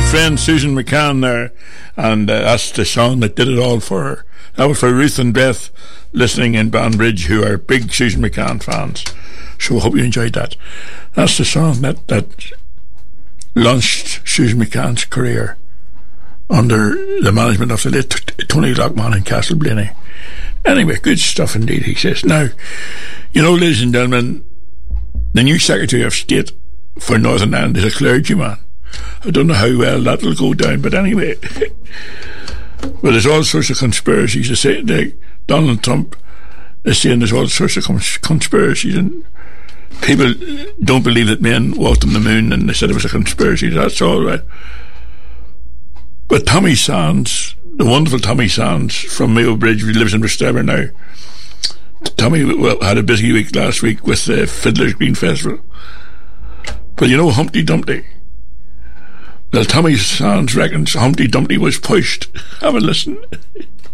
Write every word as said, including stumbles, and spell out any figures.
friend Susan McCann there, and uh, that's the song that did it all for her. That was for Ruth and Beth listening in Banbridge, who are big Susan McCann fans. So I hope you enjoyed that. That's the song that, that launched Susan McCann's career under the management of the late Tony Lockman in Castleblaney. Anyway, good stuff indeed, he says. Now, you know, ladies and gentlemen, the new Secretary of State for Northern Ireland is a clergyman. I don't know how well that will go down, but anyway. But there's all sorts of conspiracies. They say, they, Donald Trump is saying there's all sorts of cons- conspiracies, and people don't believe that men walked on the moon, and they said it was a conspiracy. That's all right. But Tommy Sands, the wonderful Tommy Sands from Mayo Bridge, who lives in Rostrevor now, Tommy well, had a busy week last week with the Fiddler's Green Festival. But you know Humpty Dumpty? Well, Tommy Sands reckons Humpty Dumpty was pushed. Have a listen.